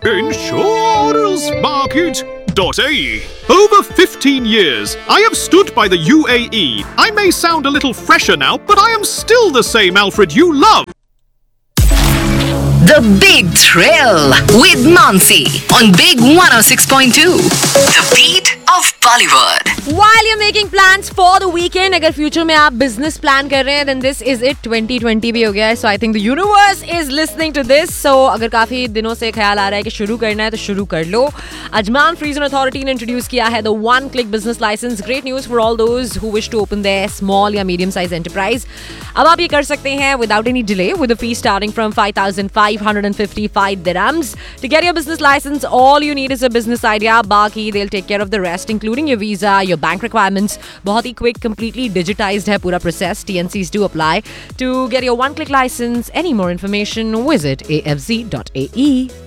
Insurancemarket.ae. Over 15 years, I have stood by the UAE. I may sound a little fresher now, but I am still the same Alfred you love. The Big Thrill with Mansi on Big 106.2. The beat of Bollywood. While you're making plans for the weekend, अगर future में आप business plan कर रहे हैं, then this is it. 2020 भी हो गया है, so I think the universe is listening to this. So अगर काफी दिनों से ख्याल आ रहा है कि शुरू करना है तो शुरू कर लो. Ajman Free Zone Authority ने introduce किया है the one-click business license. Great news for all those who wish to open their small या medium-sized enterprise. अब आप ये कर सकते हैं without any delay with a fee starting from 5,555 dirhams. To get your business license, all you need is a business idea. बाकी they'll take care of the rest, including your visa, your bank requirements. बहुत ही quick, completely digitized है पूरा process. TNCs do apply. To get your one-click license, any more information, visit afz.ae.